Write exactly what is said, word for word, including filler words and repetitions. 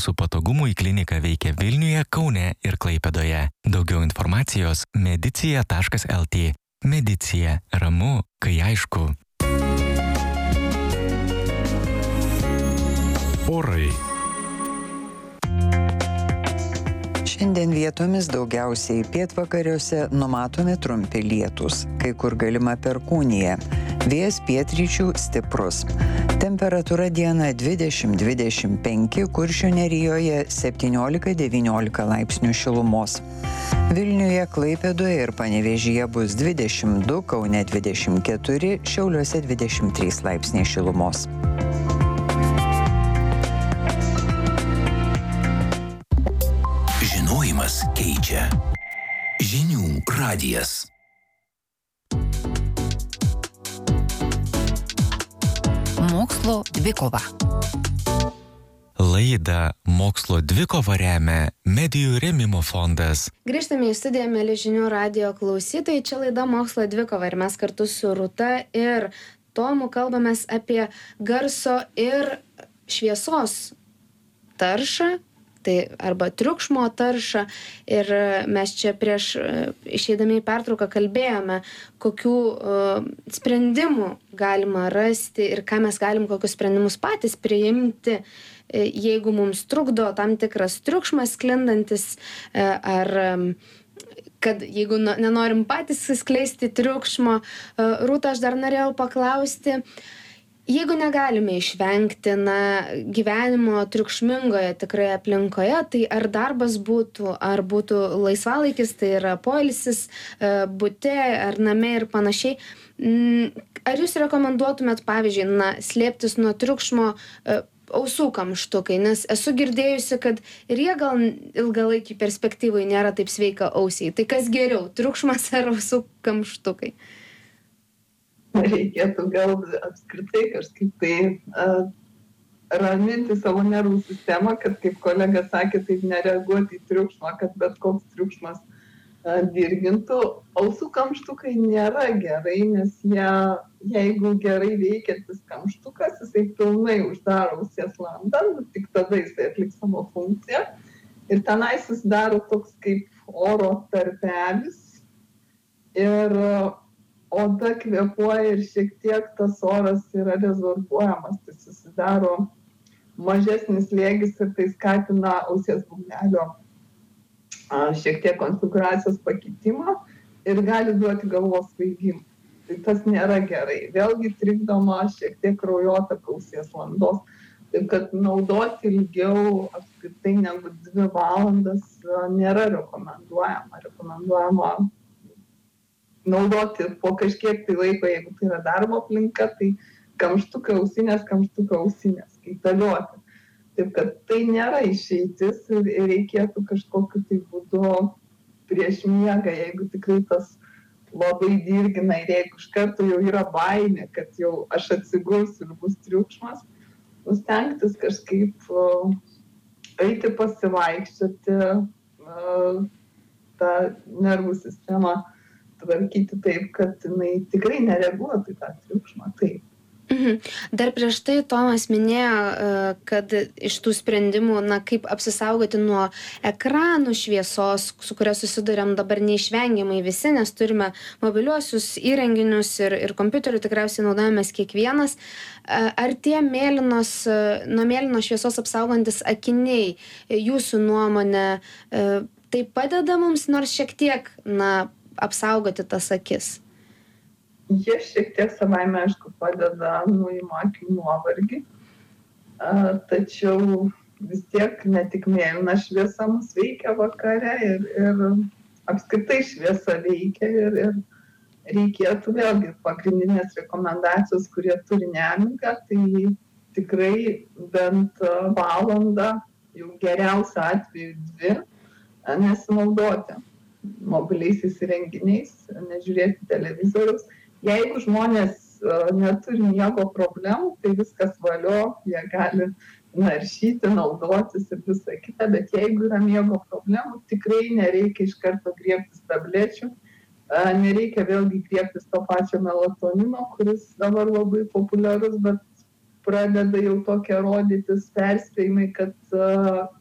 Su patogumu į kliniką veikia Vilniuje, Kaune ir Klaipėdoje. Daugiau informacijos medicija taškas lt. Medicija – ramu, kai aišku. Orai. Šiandien vietomis daugiausiai pietvakariuose numatomi trumpi lietūs, kai kur galima perkūnija. Vėjas pietryčių stiprus. Temperatūra dieną dvidešimt dvidešimt penki, Kuršių nerijoje septyniolika devyniolika laipsnių šilumos. Vilniuje, Klaipėdoje ir Panevėžyje bus dvidešimt du, Kaune dvidešimt keturi, Šiauliuose dvidešimt trys laipsniai šilumos. Žinojimas keičia. Žinių radijas. Mokslo dvikova. Laidą Mokslo dvikova remia Medijų rėmimo fondas. Grįžtame į studiją, mieli Žinių radijo klausytojai. Čia laida Mokslo dvikova ir mes kartu su Rūta ir Tomu kalbamės apie garso ir šviesos taršą, tai arba triukšmo taršą, ir mes čia prieš išeidami į pertrauką kalbėjome, kokių uh, sprendimų galima rasti ir ką mes galim, kokius sprendimus patys priimti, jeigu mums trukdo tam tikras triukšmas sklindantis, ar um, kad jeigu nenorim patys skleisti triukšmo. Uh, Rūta, aš dar norėjau paklausti, jeigu negalime išvengti na, gyvenimo triukšmingoje tikrai aplinkoje, tai ar darbas būtų, ar būtų laisvalaikis, tai yra poilsis bute ar name ir panašiai, ar jūs rekomenduotumėt, pavyzdžiui, na, slėptis nuo triukšmo ausų kamštukai, nes esu girdėjusi, kad ir jie gal ilgalaikį perspektyvai nėra taip sveika ausiai. Tai kas geriau, triukšmas ar ausų kamštukai? Reikėtų gal apskritai kažkaip tai uh, raminti savo nervų sistemą, kad, kaip kolega sakė, taip nereaguoti į triukšmą, kad bet koks triukšmas uh, dirgintų. Ausų kamštukai nėra gerai, nes jie, jeigu gerai veikiantis kamštukas, jisai pilnai uždaro ausies landą, tik tada jisai atliks savo funkciją. Ir tenai susidaro toks kaip oro tarpelis. Ir uh, oda kvėpuoja ir šiek tiek tas oras yra rezorbuojamas, tai susidaro mažesnis slėgis ir tai skatina ausies būgnelio šiek tiek konfigūracijos pakitimą ir gali duoti galvos svaigimą. Tai tas nėra gerai. Vėlgi trikdoma šiek tiek kraujotaka ausies landos. Taip kad naudoti ilgiau apskritai negu dvi valandas nėra rekomenduojama. Rekomenduojama naudoti po kažkiek tai laiko, jeigu tai yra darbo aplinka, tai kamštukai ausinės, kamštukai ausinės, kaitaliuoti. Taip kad tai nėra išeitis ir reikėtų kažkokiu tai būdu prieš miegą, jeigu tikrai tas labai dirgina ir jeigu iš karto jau yra baimė, kad jau aš atsigulsiu ir bus triukšmas, stengtis kažkaip uh, eiti pasivaikščioti, uh, tą nervų sistemą tvarkyti taip, kad jinai tikrai nereaguotų į tą triukšmą. Taip. Mhm. Dar prieš tai Tomas minėjo, kad iš tų sprendimų, na, kaip apsisaugoti nuo ekranų šviesos, su kuria susiduriam dabar neišvengiamai visi, nes turime mobiliuosius įrenginius ir, ir kompiuterių tikriausiai naudojamės kiekvienas. Ar tie mėlynos, nuo mėlynos šviesos apsaugantis akiniai, jūsų nuomonė, tai padeda mums nors šiek tiek, na, apsaugoti tas akis? Jie šiek tiek savaime, aišku, padeda nuima akių nuovargį, tačiau vis tiek ne tik mėlyna šviesa mus veikia vakare ir, ir apskritai šviesa veikia ir, ir reikėtų vėlgi pagrindinės rekomendacijos, kurie turi nemigą, tai tikrai bent valandą, jau geriausiu atveju dvi, nesinaudoti mobiliaisiais įrenginiais, nežiūrėti televizoriaus. Jeigu žmonės uh, neturi miego problemų, tai viskas valio, jie gali naršyti, naudotis ir visą kitą, bet jeigu yra miego problemų, tikrai nereikia iš karto griebtis tablečių, uh, nereikia vėlgi griebtis to pačio melatonino, kuris dabar labai populiarus, bet pradeda jau tokie rodytis perspėjimai, kad